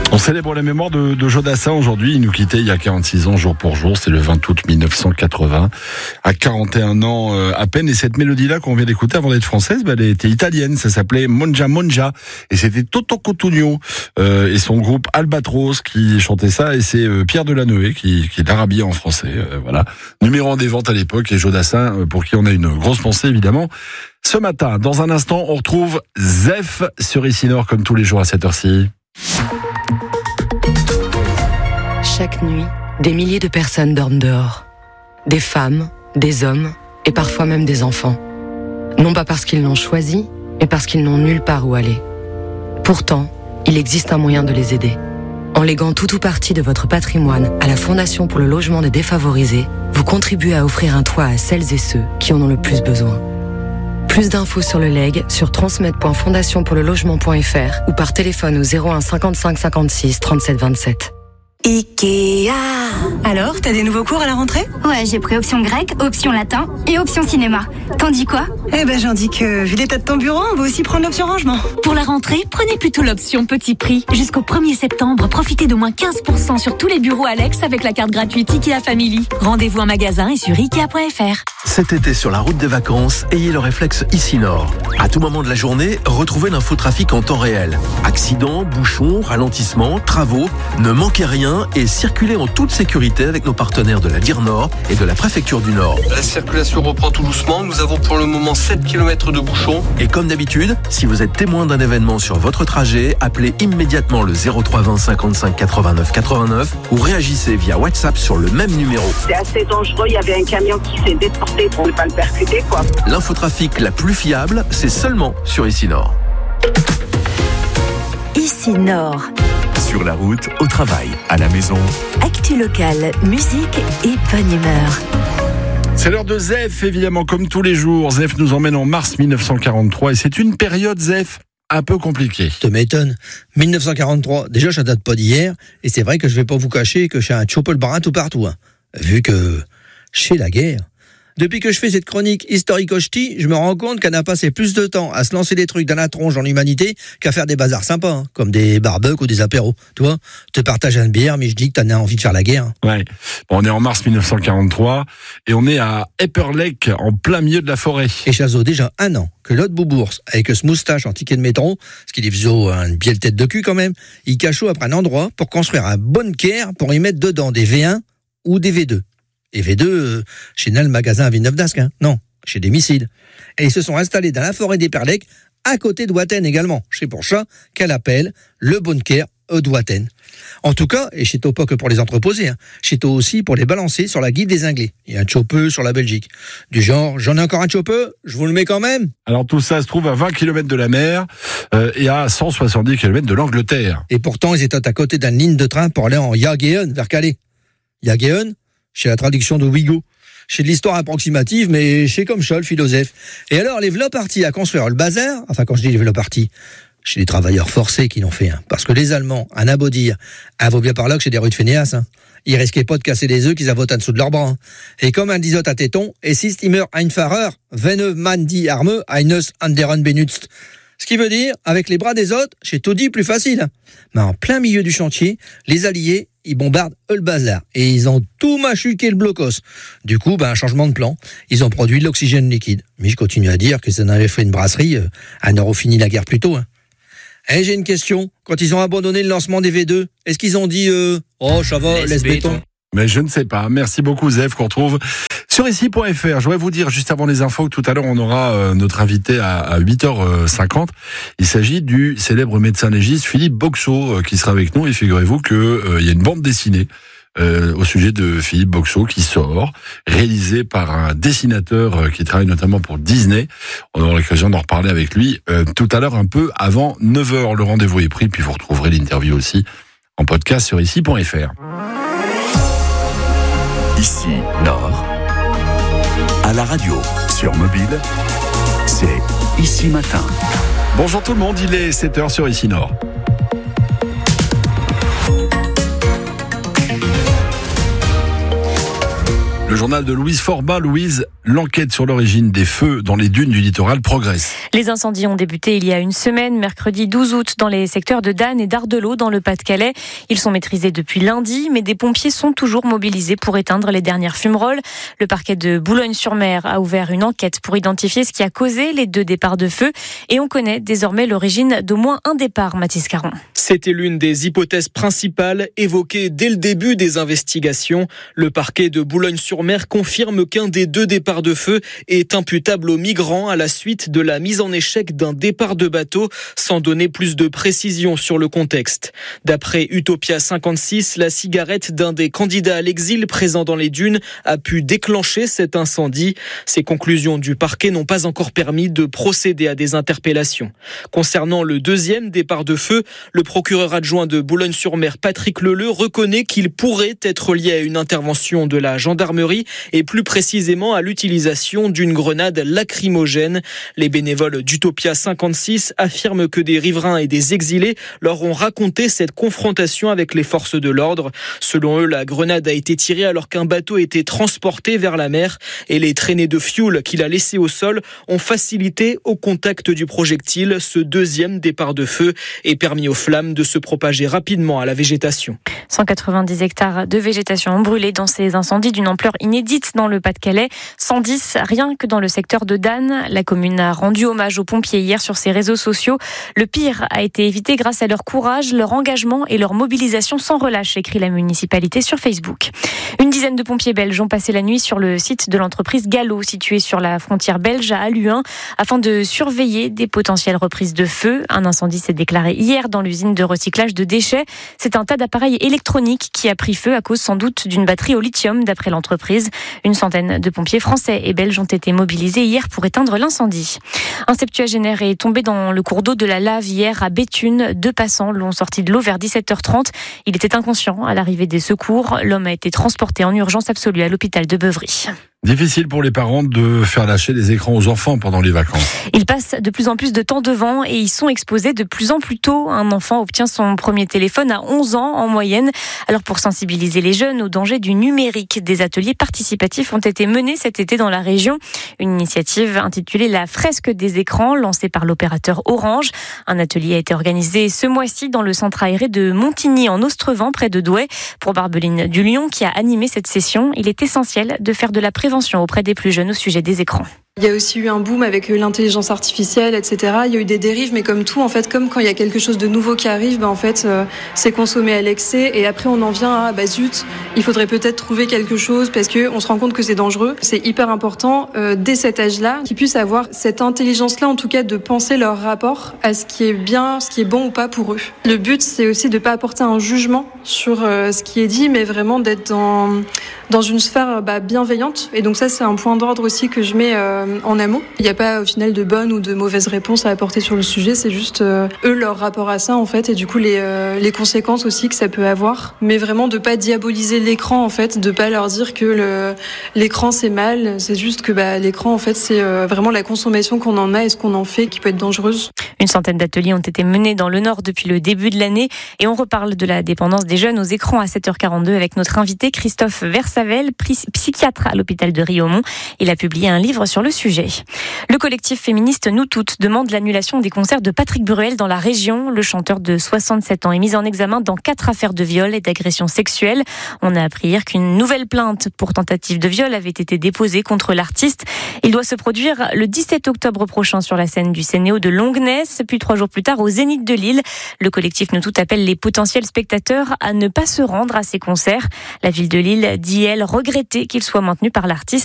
On célèbre la mémoire de Jodassin aujourd'hui. Il nous quittait il y a 46 ans, jour pour jour. C'est le 20 août 1980. À 41 ans à peine. Et cette mélodie-là qu'on vient d'écouter avant d'être française, elle était italienne. Ça s'appelait Monja Monja. Et c'était Toto Cotugno et son groupe Albatros qui chantait ça. Et c'est Pierre Delanoë qui l'a rhabillé en français. Voilà. Numéro 1 des ventes à l'époque. Et Jodassin, pour qui on a une grosse pensée, évidemment. Ce matin, dans un instant, on retrouve Zef sur Ici Nord, comme tous les jours à cette heure-ci. Chaque nuit, des milliers de personnes dorment dehors. Des femmes, des hommes et parfois même des enfants. Non pas parce qu'ils l'ont choisi, mais parce qu'ils n'ont nulle part où aller. Pourtant, il existe un moyen de les aider. En léguant tout ou partie de votre patrimoine à la Fondation pour le logement des défavorisés, vous contribuez à offrir un toit à celles et ceux qui en ont le plus besoin. Plus d'infos sur le legs sur transmed.fondationpourlelogement.fr ou par téléphone au 01 55 56 37 27. Ikea. Alors, t'as des nouveaux cours à la rentrée ? Ouais, j'ai pris option grec, option latin et option cinéma. T'en dis quoi ? J'en dis que, vu l'état de ton bureau, on va aussi prendre l'option rangement. Pour la rentrée, prenez plutôt l'option petit prix. Jusqu'au 1er septembre, profitez d'au moins 15% sur tous les bureaux Alex avec la carte gratuite Ikea Family. Rendez-vous en magasin et sur Ikea.fr. Cet été sur la route des vacances, ayez le réflexe Ici Nord. À tout moment de la journée, retrouvez l'infotrafic en temps réel. Accidents, bouchons, ralentissements, travaux, ne manquez rien et circulez en toute sécurité avec nos partenaires de la DIR Nord et de la préfecture du Nord. La circulation reprend tout doucement. Nous avons pour le moment 7 km de bouchons. Et comme d'habitude, si vous êtes témoin d'un événement sur votre trajet, appelez immédiatement le 03 20 55 89 89 ou réagissez via WhatsApp sur le même numéro. C'est assez dangereux, il y avait un camion qui s'est déporté pour ne pas le percuter, quoi. L'infotrafic la plus fiable, c'est seulement sur Ici Nord. Ici Nord. Sur la route, au travail, à la maison. Actu locale, musique et bonne humeur. C'est l'heure de Zef, évidemment, comme tous les jours. Zef nous emmène en mars 1943 et c'est une période, Zef, un peu compliquée. Tu m'étonnes. 1943, déjà, ça date pas d'hier. Et c'est vrai que je vais pas vous cacher que j'ai un chope le brin tout partout. Vu que chez la guerre. Depuis que je fais cette chronique historique-hostie, je me rends compte qu'elle a passé plus de temps à se lancer des trucs dans la tronche en humanité qu'à faire des bazars sympas, comme des barbecues ou des apéros. Tu vois, te partage une bière, mais je dis que t'en as envie de faire la guerre. Ouais. Bon, on est en mars 1943 et on est à Upper Lake, en plein milieu de la forêt. Et Chazot, déjà un an que l'autre Boubours, avec ce moustache en ticket de métro, ce qui est faisait une bielle tête de cul quand même, il cachot après un endroit pour construire un bunker pour y mettre dedans des V1 ou des V2. Et V2, chez le magasin à Villeneuve-d'Ascq, non, chez des missiles. Et ils se sont installés dans la forêt d'Epperlec, à côté de Ouaten également. C'est pour ça qu'elle appelle le bunker d'Ouaten. En tout cas, et chez pas que pour les entreposer, chez aussi pour les balancer sur la guide des Anglais. Il y a un chopeux sur la Belgique. Du genre, j'en ai encore un chopeux, je vous le mets quand même. Alors tout ça se trouve à 20 km de la mer et à 170 km de l'Angleterre. Et pourtant, ils étaient à côté d'une ligne de train pour aller en Jageon vers Calais. Jageon, chez la traduction de Ouigo. Chez de l'histoire approximative, mais chez comme ça, le philosophe. Et alors, les v'là partis à construire le bazar, enfin, quand je dis les v'là partis, chez les travailleurs forcés qui l'ont fait, parce que les Allemands, à n'a beau dire, vaut bien par là que chez des rues de fainéas, ils risquaient pas de casser des œufs qu'ils avotent en dessous de leurs bras. Et comme un disot à téton, et si Stimer Einfahrer, Venne man die Arme, eines anderen benutzt. Ce qui veut dire, avec les bras des autres, c'est tout dit plus facile. Mais en plein milieu du chantier, les Alliés, ils bombardent le bazar. Et ils ont tout machuqué le blocos. Du coup, un changement de plan. Ils ont produit de l'oxygène liquide. Mais je continue à dire que ça en avait fait une brasserie, on aurait fini la guerre plus tôt. Et j'ai une question. Quand ils ont abandonné le lancement des V2, est-ce qu'ils ont dit oh, ça va, laisse béton? Mais je ne sais pas. Merci beaucoup, Zef, qu'on retrouve sur ici.fr. Je voudrais vous dire, juste avant les infos, que tout à l'heure, on aura notre invité à 8h50. Il s'agit du célèbre médecin légiste Philippe Boxeau qui sera avec nous. Et figurez-vous qu'il y a une bande dessinée au sujet de Philippe Boxeau qui sort, réalisée par un dessinateur qui travaille notamment pour Disney. On aura l'occasion d'en reparler avec lui tout à l'heure, un peu avant 9h. Le rendez-vous est pris, puis vous retrouverez l'interview aussi en podcast sur ici.fr. Ici, Nord, à la radio, sur mobile, c'est Ici Matin. Bonjour tout le monde, il est 7h sur Ici Nord. Le journal de Louise Forbat. Louise, l'enquête sur l'origine des feux dans les dunes du littoral progresse. Les incendies ont débuté il y a une semaine, mercredi 12 août, dans les secteurs de Danne et d'Ardelot, dans le Pas-de-Calais. Ils sont maîtrisés depuis lundi, mais des pompiers sont toujours mobilisés pour éteindre les dernières fumerolles. Le parquet de Boulogne-sur-Mer a ouvert une enquête pour identifier ce qui a causé les 2 départs de feu. Et on connaît désormais l'origine d'au moins un départ, Mathis Caron. C'était l'une des hypothèses principales évoquées dès le début des investigations. Le parquet de Boulogne-sur-Mer confirme qu'un des 2 départs de feu est imputable aux migrants à la suite de la mise en échec d'un départ de bateau, sans donner plus de précision sur le contexte. D'après Utopia 56, la cigarette d'un des candidats à l'exil présents dans les dunes a pu déclencher cet incendie. Ces conclusions du parquet n'ont pas encore permis de procéder à des interpellations. Concernant le 2e départ de feu, le procureur adjoint de Boulogne-sur-Mer, Patrick Leleu, reconnaît qu'il pourrait être lié à une intervention de la gendarmerie et plus précisément à l'utilisation d'une grenade lacrymogène. Les bénévoles d'Utopia 56 affirment que des riverains et des exilés leur ont raconté cette confrontation avec les forces de l'ordre. Selon eux, la grenade a été tirée alors qu'un bateau était transporté vers la mer et les traînées de fioul qu'il a laissées au sol ont facilité au contact du projectile ce 2e départ de feu et permis aux flammes de se propager rapidement à la végétation. 190 hectares de végétation ont brûlé dans ces incendies d'une ampleur inédite dans le Pas-de-Calais. 110 rien que dans le secteur de Danne. La commune a rendu hommage aux pompiers hier sur ses réseaux sociaux. Le pire a été évité grâce à leur courage, leur engagement et leur mobilisation sans relâche, écrit la municipalité sur Facebook. Une dizaine de pompiers belges ont passé la nuit sur le site de l'entreprise Gallo, située sur la frontière belge à Halluin, afin de surveiller des potentielles reprises de feu. Un incendie s'est déclaré hier dans l'usine de recyclage de déchets. C'est un tas d'appareils électroniques qui a pris feu à cause sans doute d'une batterie au lithium, d'après l'entreprise. Une centaine de pompiers français et belges ont été mobilisés hier pour éteindre l'incendie. Un septuagénaire est tombé dans le cours d'eau de la Lave hier à Béthune. 2 passants l'ont sorti de l'eau vers 17h30. Il était inconscient à l'arrivée des secours. L'homme a été transporté en urgence absolue à l'hôpital de Beuvry. Difficile pour les parents de faire lâcher les écrans aux enfants pendant les vacances. Ils passent de plus en plus de temps devant et ils sont exposés de plus en plus tôt. Un enfant obtient son premier téléphone à 11 ans en moyenne. Alors pour sensibiliser les jeunes aux dangers du numérique, des ateliers participatifs ont été menés cet été dans la région. Une initiative intitulée La fresque des écrans, lancée par l'opérateur Orange. Un atelier a été organisé ce mois-ci dans le centre aéré de Montigny en Ostrevent, près de Douai. Pour Barbeline Dulion, qui a animé cette session, il est essentiel de faire de la prévention auprès des plus jeunes au sujet des écrans. Il y a aussi eu un boom avec l'intelligence artificielle, etc. Il y a eu des dérives, mais comme tout, en fait, comme quand il y a quelque chose de nouveau qui arrive, en fait, c'est consommé à l'excès. Et après, on en vient à, zut, il faudrait peut-être trouver quelque chose parce que on se rend compte que c'est dangereux. C'est hyper important, dès cet âge-là, qu'ils puissent avoir cette intelligence-là, en tout cas, de penser leur rapport à ce qui est bien, ce qui est bon ou pas pour eux. Le but, c'est aussi de pas apporter un jugement sur ce qui est dit, mais vraiment d'être dans une sphère bienveillante. Et donc ça, c'est un point d'ordre aussi que je mets en amont. Il n'y a pas au final de bonnes ou de mauvaises réponses à apporter sur le sujet, c'est juste eux leur rapport à ça en fait et du coup les conséquences aussi que ça peut avoir. Mais vraiment de pas diaboliser l'écran en fait, de pas leur dire que l'écran c'est mal, c'est juste que l'écran en fait c'est vraiment la consommation qu'on en a et ce qu'on en fait qui peut être dangereuse. Une centaine d'ateliers ont été menés dans le Nord depuis le début de l'année et on reparle de la dépendance des jeunes aux écrans à 7h42 avec notre invité Christophe Versavel, psychiatre à l'hôpital de Riaumont. Il a publié un livre sur le sujet. Le collectif féministe Nous Toutes demande l'annulation des concerts de Patrick Bruel dans la région. Le chanteur de 67 ans est mis en examen dans 4 affaires de viol et d'agression sexuelle. On a appris hier qu'une nouvelle plainte pour tentative de viol avait été déposée contre l'artiste. Il doit se produire le 17 octobre prochain sur la scène du Cénéo de Longuenesse, puis 3 jours plus tard au Zénith de Lille. Le collectif Nous Toutes appelle les potentiels spectateurs à ne pas se rendre à ces concerts. La ville de Lille dit, elle, regretter qu'il soit maintenu par l'artiste